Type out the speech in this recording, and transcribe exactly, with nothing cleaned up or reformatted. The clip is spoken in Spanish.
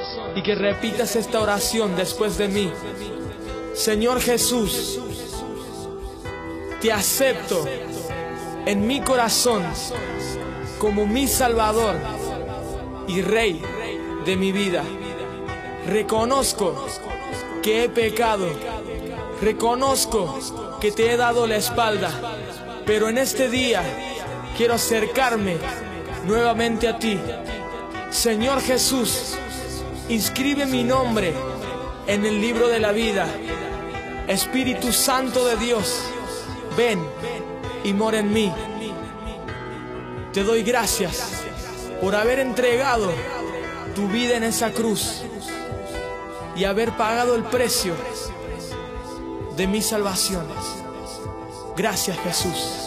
y que repitas esta oración después de mí. Señor Jesús, te acepto en mi corazón como mi Salvador y Rey de mi vida. Reconozco que he pecado, reconozco que te he dado la espalda, pero en este día quiero acercarme nuevamente a ti. Señor Jesús, inscribe mi nombre en el libro de la vida. Espíritu Santo de Dios, ven y mora en mí. Te doy gracias por haber entregado tu vida en esa cruz y haber pagado el precio de mi salvación. Gracias, Jesús.